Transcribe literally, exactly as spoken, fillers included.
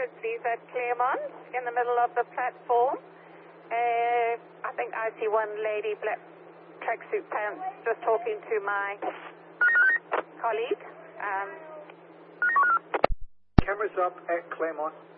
Christie's at Claremont, in the middle of the platform. Uh, I think I see one lady, black tracksuit pants, just talking to my colleague. Um, Cameras up at Claremont.